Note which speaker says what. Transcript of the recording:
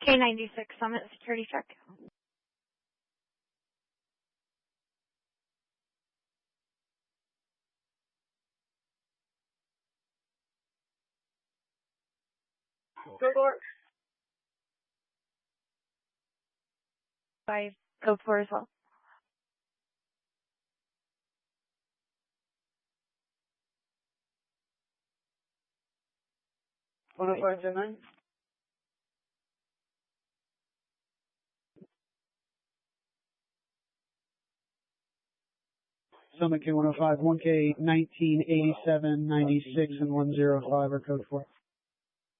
Speaker 1: K96 Summit security check.
Speaker 2: Code 4.
Speaker 1: 5, code 4 as well.
Speaker 2: One oh five 9. Summit K105, 1K 1987, 96, and 105 are code 4.